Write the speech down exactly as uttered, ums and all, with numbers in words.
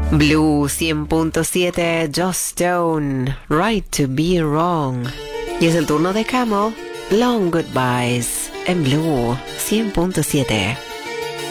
Blue cien punto siete, Joss Stone, Right to Be Wrong. Y es el turno de Camel, Long Goodbyes, en Blue cien punto siete.